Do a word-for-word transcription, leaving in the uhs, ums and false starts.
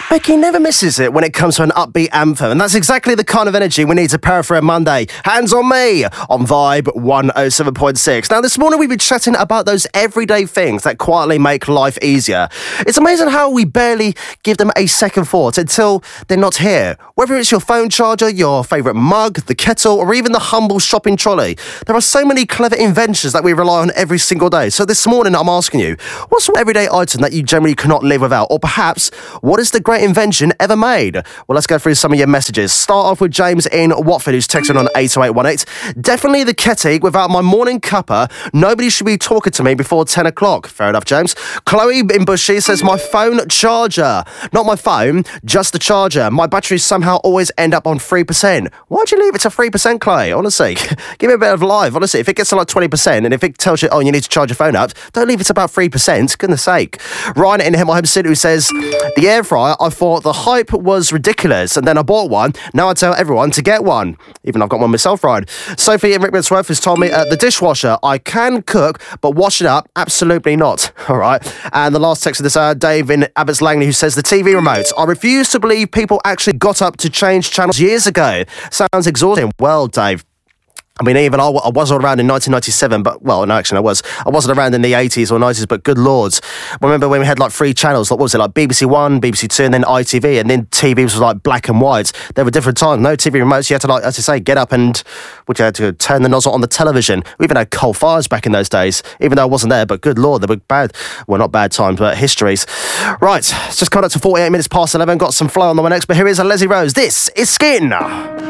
Becky never misses it when it comes to an upbeat anthem, and that's exactly the kind of energy we need to prepare for a Monday. Hands on me on Vibe one oh seven point six. Now, this morning we've been chatting about those everyday things that quietly make life easier. It's amazing how we barely give them a second thought until they're not here. Whether it's your phone charger, your favourite mug, the kettle, or even the humble shopping trolley, there are so many clever inventions that we rely on every single day. So this morning I'm asking you, what's one everyday item that you generally cannot live without? Or perhaps, what is the great invention ever made? Well, let's go through some of your messages. Start off with James in Watford, who's texting on eight oh eight one eight. Definitely the ketty. Without my morning cuppa, nobody should be talking to me before ten o'clock. Fair enough, James. Chloe in Bushy says my phone charger. Not my phone, just the charger. My batteries somehow always end up on three percent. Why'd you leave it to three percent, Chloe? Honestly, give me a bit of life. Honestly, if it gets to like twenty percent and if it tells you, oh, you need to charge your phone up, don't leave it to about three percent. Goodness sake. Ryan in my home city, who says, the air fryer, I thought the hype was ridiculous, and then I bought one. Now I tell everyone to get one. Even I've got one myself, Ryan. Sophie in Rickmansworth has told me, uh, the dishwasher, I can cook, but wash it up, absolutely not. All right. And the last text of this, uh, Dave in Abbots Langley, who says, the T V remote. I refuse to believe people actually got up to change channels years ago. Sounds exhausting. Well, Dave, I mean, even I, I wasn't around in nineteen ninety-seven, but, well, no, actually I was. I wasn't around in the eighties or nineties, but good lords. Remember when we had like three channels, like, what was it, like B B C One, B B C Two, and then I T V, and then T V was like black and white. There were different times, no T V remotes. You had to, like, as I say, get up and, what, you had to turn the nozzle on the television. We even had coal fires back in those days, even though I wasn't there, but good lord, they were bad, well, not bad times, but histories. Right, it's just coming up to forty-eight minutes past eleven, got some flow on the one next, but here is a Leslie Rose. This is Skin.